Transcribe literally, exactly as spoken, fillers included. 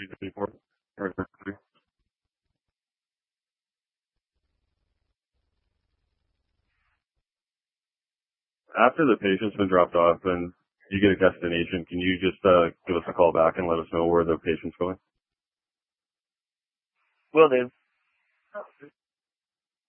before? Or- After the patient's been dropped off and you get a destination, can you just uh, give us a call back and let us know where the patient's going? Will do.